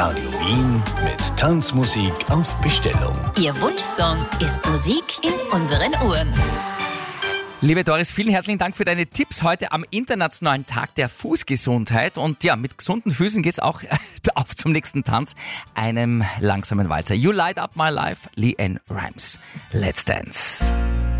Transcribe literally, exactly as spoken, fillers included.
Radio Wien mit Tanzmusik auf Bestellung. Ihr Wunschsong ist Musik in unseren Ohren. Liebe Doris, vielen herzlichen Dank für deine Tipps heute am Internationalen Tag der Fußgesundheit. Und ja, mit gesunden Füßen geht's auch auf zum nächsten Tanz, einem langsamen Walzer. You Light Up My Life, LeAnn Rimes. Let's Dance.